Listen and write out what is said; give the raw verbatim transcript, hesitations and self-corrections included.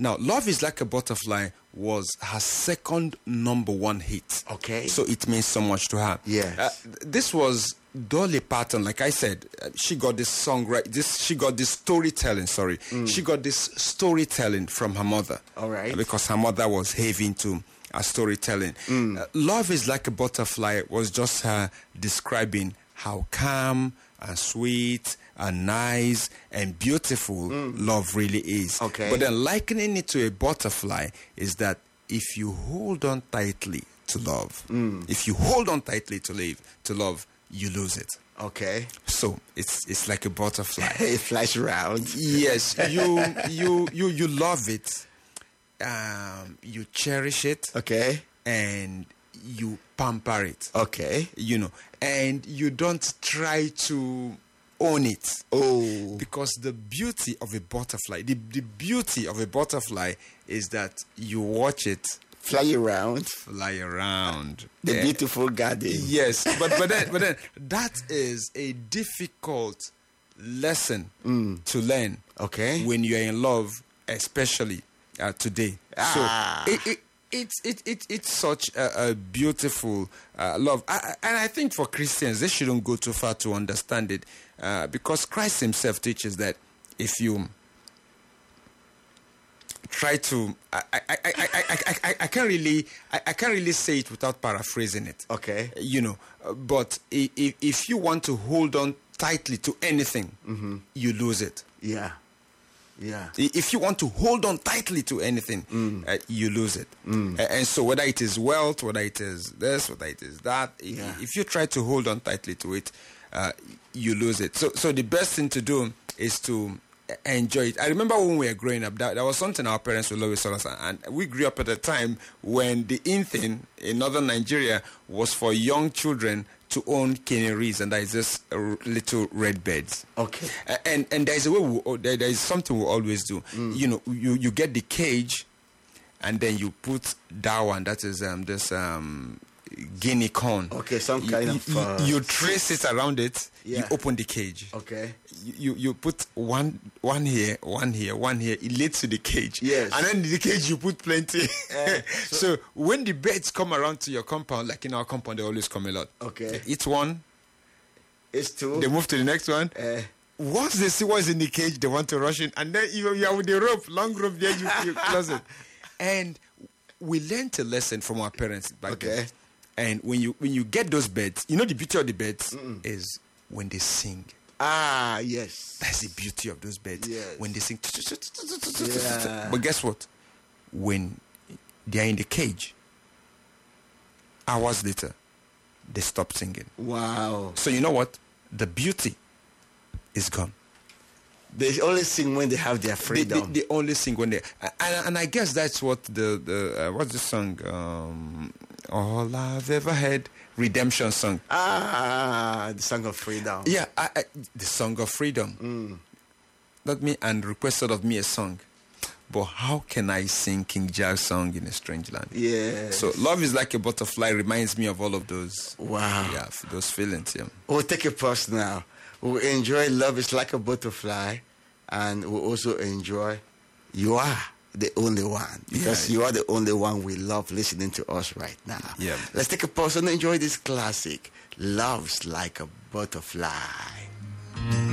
Now, Love is Like a Butterfly was her second number one hit. Okay. So it means so much to her. Yes. Uh, this was Dolly Parton. Like I said, uh, she got this song right. This she got this storytelling. Sorry, mm. she got this storytelling from her mother. All right. Uh, because her mother was heavy into uh, storytelling. Mm. Uh, Love is Like a Butterfly was just her describing how calm and sweet and nice and beautiful mm. love really is. Okay. But then likening it to a butterfly is that if you hold on tightly to love, mm. if you hold on tightly to live, to love, you lose it. Okay. So it's it's like a butterfly. It flies around. Yes, you you you you love it. Um, you cherish it. Okay. And you pamper it. Okay. You know, and you don't try to own it. Oh. Because the beauty of a butterfly, the, the beauty of a butterfly is that you watch it fly around. Fly around. The yeah. beautiful garden. Yes. But but then but then that is a difficult lesson mm. to learn. Okay. When you're in love, especially uh, today. Ah. So it, it It's it, it it's such a, a beautiful uh, love, I, and I think for Christians they shouldn't go too far to understand it, uh, because Christ Himself teaches that if you try to, I I I I, I, I, I can't really I, I can't really say it without paraphrasing it. Okay, you know, but if if you want to hold on tightly to anything, mm-hmm. you lose it. Yeah. Yeah. If you want to hold on tightly to anything, mm. uh, you lose it. Mm. Uh, and so whether it is wealth, whether it is this, whether it is that, yeah. if, if you try to hold on tightly to it, uh, you lose it. So so the best thing to do is to enjoy it. I remember when we were growing up, that, that was something our parents would always tell us. And we grew up at a time when the in thing in northern Nigeria was for young children to own canaries, and that is just little red beds. Okay. And and there is a way we, there, there is something we always do. Mm. You know, you, you get the cage, and then you put that one. That is um this um guinea corn. Okay, some kind you, of. Uh, you, you trace it around it. Yeah. You open the cage. Okay. You, you you put one one here, one here, one here. It leads to the cage. Yes. And then in the cage you put plenty. Uh, so, so when the birds come around to your compound, like in our compound, they always come a lot. Okay. They eat one. It's two. They move to the next one. Uh, Once they see what's in the cage, they want to rush in, and then you you are with the rope, long rope. There you, you close it. And we learned a lesson from our parents back okay. then. And when you when you get those birds, you know the beauty of the birds Mm-mm. is when they sing. Ah, yes. That's the beauty of those birds. Yes. When they sing. Yeah. But guess what? When they are in the cage, hours later, they stop singing. Wow. So you know what? The beauty is gone. They only sing when they have their freedom. They, they, they only sing when they... And, and I guess that's what the... the uh, what's the song? Um, All I've Ever Had... Redemption song. Ah, the song of freedom. Yeah, I, I, the song of freedom. Mm. Not me, and requested of me a song. But how can I sing King Ja's song in a strange land? Yeah. So Love is Like a Butterfly reminds me of all of those. Wow. Yeah, those feelings. Yeah. We'll take a pause now. We'll enjoy Love is Like a Butterfly, and we'll also enjoy You Are the Only One, because yeah. you are the only one we love listening to us right now. Yeah. Let's take a pause and enjoy this classic, Love's Like a Butterfly.